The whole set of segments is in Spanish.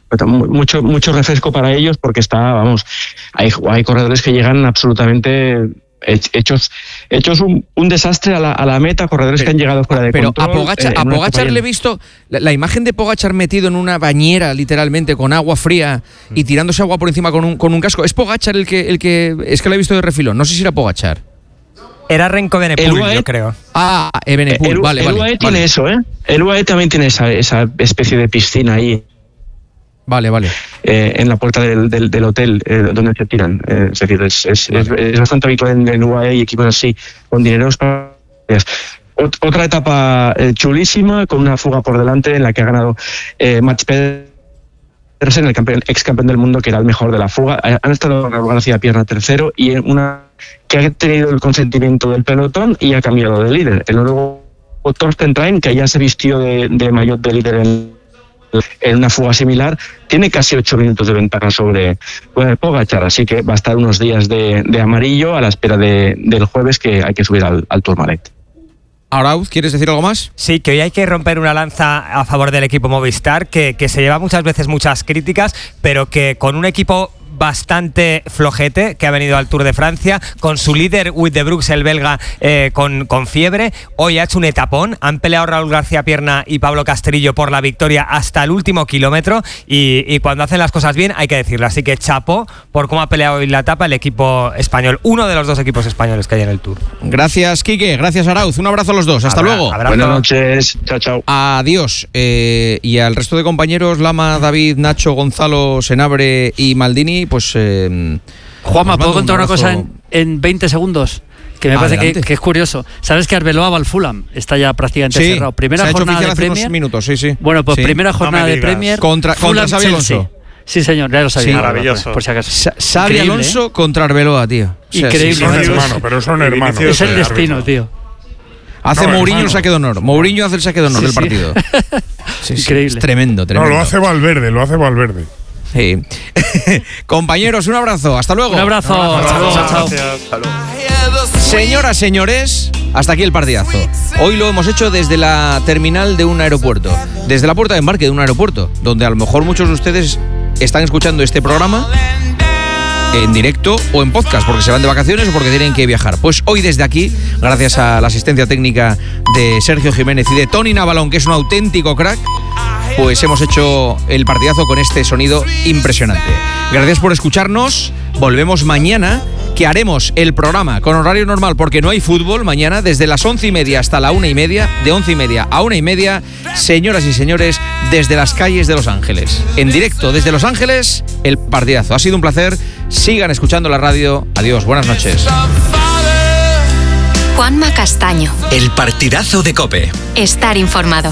mucho refresco para ellos, porque hay corredores que llegan absolutamente hechos un desastre a la meta, corredores que han llegado fuera de control. Pero a Pogačar le he visto la imagen de Pogačar metido en una bañera, literalmente, con agua fría y tirándose agua por encima con un casco. ¿Es Pogačar el que es que lo he visto de refilón? No sé si era Pogačar. Era Renko Evenepoel, yo creo. Evenepoel, vale. El UAE tiene eso, ¿eh? El UAE también tiene esa especie de piscina ahí. Vale. En la puerta del hotel donde se tiran. Es decir, es bastante habitual en el UAE y equipos así, con dineros para... Otra etapa chulísima, con una fuga por delante en la que ha ganado Mats Pedersen, el ex campeón del mundo, que era el mejor de la fuga. Han estado Raúl García Pierna tercero, y una que ha tenido el consentimiento del pelotón y ha cambiado de líder. El noruego Torsten Train, que ya se vistió de maillot de líder en una fuga similar, tiene casi 8 minutos de ventaja sobre Pogačar, así que va a estar unos días de amarillo a la espera del jueves, que hay que subir al Tourmalet. Arauz, ¿quieres decir algo más? Sí, que hoy hay que romper una lanza a favor del equipo Movistar, que se lleva muchas veces muchas críticas, pero que con un equipo bastante flojete, que ha venido al Tour de Francia, con su líder Wout de Brooks, el belga, con fiebre. Hoy ha hecho un etapón, han peleado Raúl García Pierna y Pablo Castrillo por la victoria hasta el último kilómetro, y cuando hacen las cosas bien hay que decirlo, así que chapó por cómo ha peleado hoy la etapa el equipo español, uno de los dos equipos españoles que hay en el Tour. Gracias, Quique, gracias, Arauz, un abrazo a los dos, hasta luego. Abrazo. Buenas noches, chao. Adiós. Y al resto de compañeros, Lama, David, Nacho, Gonzalo, Senabre y Maldini, pues... Juanma, ¿puedo contar una cosa en 20 segundos? Que me parece que es curioso. ¿Sabes que Arbeloa va al Fulham? Está ya prácticamente cerrado. Primera jornada de Premier. Hace unos minutos, sí. Bueno, pues primera jornada de Premier. Contra Xabi Alonso. Sí, señor, ya lo sabía. Sí, maravilloso. Por si acaso. Xabi Alonso contra Arbeloa, tío. Increíble. Son hermanos, pero son hermanos. Es el destino, tío. Hace Mourinho el saque de honor. Mourinho hace el saque de honor del partido. Increíble. Es tremendo. No, lo hace Valverde. Sí. Compañeros, un abrazo. Hasta luego. Un abrazo. Chao. Señoras, señores, hasta aquí el partidazo. Hoy lo hemos hecho desde la terminal de un aeropuerto, desde la puerta de embarque de un aeropuerto, donde a lo mejor muchos de ustedes están escuchando este programa en directo o en podcast, porque se van de vacaciones o porque tienen que viajar. Pues hoy desde aquí, gracias a la asistencia técnica de Sergio Jiménez y de Tony Navalón, que es un auténtico crack, pues hemos hecho el partidazo con este sonido impresionante. Gracias por escucharnos. Volvemos mañana, que haremos el programa con horario normal, porque no hay fútbol mañana, desde las 11:30 hasta la 1:30, de 11:30 a 1:30, señoras y señores, desde las calles de Los Ángeles. En directo desde Los Ángeles, el partidazo. Ha sido un placer. Sigan escuchando la radio. Adiós, buenas noches. Juanma Castaño. El partidazo de COPE. Estar informado.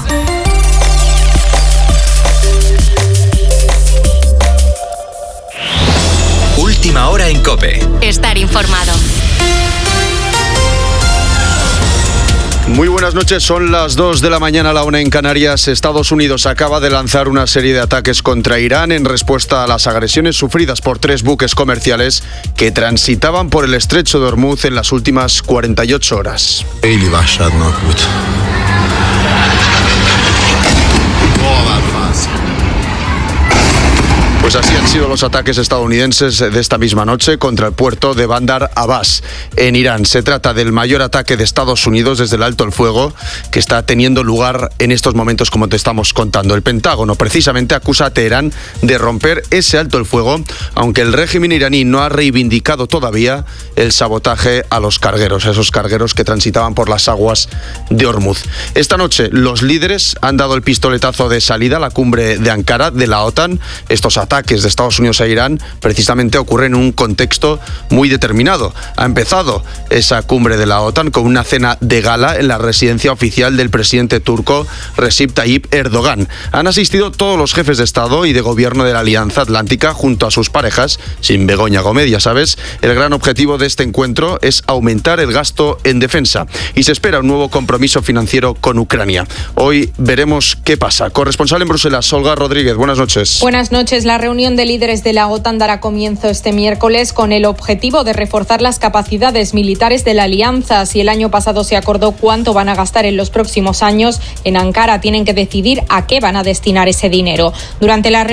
Última hora en COPE. Estar informado. Muy buenas noches, son las 2 de la mañana, la 1 en Canarias. Estados Unidos acaba de lanzar una serie de ataques contra Irán en respuesta a las agresiones sufridas por 3 buques comerciales que transitaban por el estrecho de Hormuz en las últimas 48 horas. Pues así han sido los ataques estadounidenses de esta misma noche contra el puerto de Bandar Abbas, en Irán. Se trata del mayor ataque de Estados Unidos desde el alto el fuego que está teniendo lugar en estos momentos, como te estamos contando. El Pentágono precisamente acusa a Teherán de romper ese alto el fuego, aunque el régimen iraní no ha reivindicado todavía el sabotaje a los cargueros, a esos cargueros que transitaban por las aguas de Hormuz. Esta noche los líderes han dado el pistoletazo de salida a la cumbre de Ankara de la OTAN. Estos ataques de Estados Unidos a Irán precisamente ocurren en un contexto muy determinado. Ha empezado esa cumbre de la OTAN con una cena de gala en la residencia oficial del presidente turco Recep Tayyip Erdogan. Han asistido todos los jefes de Estado y de Gobierno de la Alianza Atlántica junto a sus parejas, sin Begoña Gómez, ya sabes. El gran objetivo de este encuentro es aumentar el gasto en defensa y se espera un nuevo compromiso financiero con Ucrania. Hoy veremos qué pasa. Corresponsal en Bruselas, Olga Rodríguez, buenas noches. Buenas noches. La reunión de líderes de la OTAN dará comienzo este miércoles con el objetivo de reforzar las capacidades militares de la alianza. Si el año pasado se acordó cuánto van a gastar en los próximos años, en Ankara tienen que decidir a qué van a destinar ese dinero. Durante la